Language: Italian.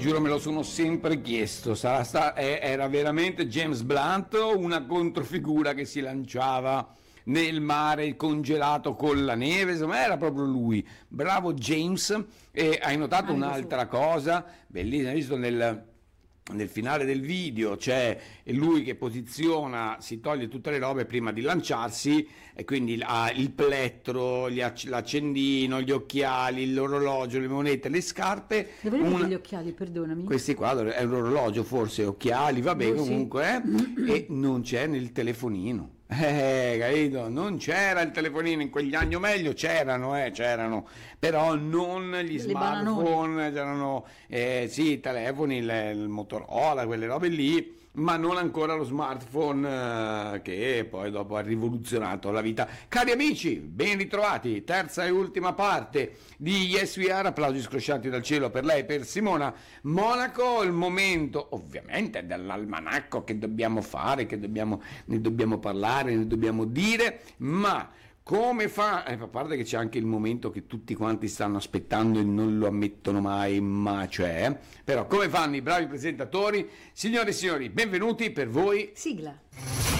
giuro me lo sono sempre chiesto, era veramente James Blunt o una controfigura che si lanciava nel mare congelato con la neve? Insomma, era proprio lui. Bravo James. E hai notato un'altra cosa bellissima, hai visto nel finale del video c'è lui che posiziona, si toglie tutte le robe prima di lanciarsi, e quindi ha il plettro, l'accendino, gli occhiali, l'orologio, le monete, le scarpe. Dove vedi gli occhiali, perdonami? Questi qua è un orologio, forse occhiali, vabbè, comunque e non c'è nel telefonino. Capito? Non c'era il telefonino in quegli anni, o meglio c'erano, però non gli smartphone, c'erano sì, i telefoni, il Motorola, quelle robe lì, ma non ancora lo smartphone che poi dopo ha rivoluzionato la vita. Cari amici, ben ritrovati, terza e ultima parte di Yes We Are, applausi scrosciati dal cielo per lei, per Simona Monaco. Il momento ovviamente dell'almanacco che dobbiamo fare, ne dobbiamo parlare, ne dobbiamo dire, ma come fa, a parte che c'è anche il momento che tutti quanti stanno aspettando e non lo ammettono mai, ma c'è, però come fanno i bravi presentatori? Signore e signori, benvenuti per voi. Sigla.